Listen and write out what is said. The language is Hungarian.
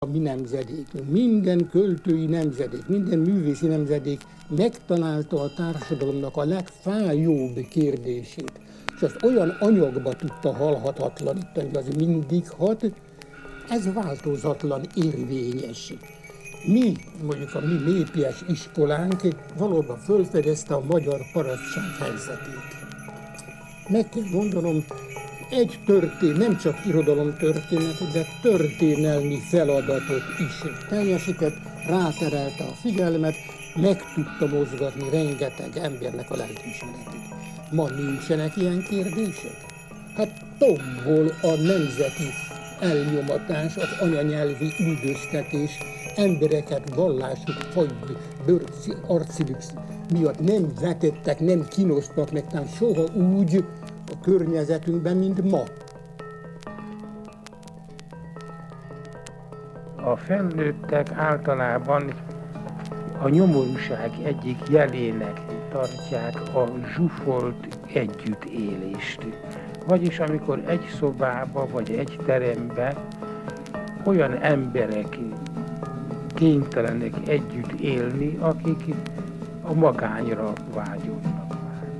A mi nemzedékünk, minden költői nemzedék, minden művészi nemzedék megtalálta a társadalomnak a legfájóbb kérdését, és azt olyan anyagba tudta halhatatlanítani, az mindig hat, ez változatlan érvényes. Mi, mondjuk a mi népies iskolánk valóban fölfedezte a magyar parasztság helyzetét. Meg kell mondanom, egy nem csak irodalomtörténet, de történelmi feladatot is teljesített, ráterelte a figyelmet, meg tudta mozgatni rengeteg embernek a lelkiismeretét. Ma nincsenek ilyen kérdések? Hát tombol a nemzeti elnyomatás, az anyanyelvi üldöztetés, embereket vallásuk, fagy, arcszívük miatt nem vetettek, nem kínoztak meg, tehát soha úgy a környezetünkben, mint ma. A felnőttek általában a nyomorúság egyik jelének tartják a zsúfolt együttélést. Vagyis amikor egy szobába vagy egy terembe olyan emberek kénytelenek együtt élni, akik a magányra vágyodnak.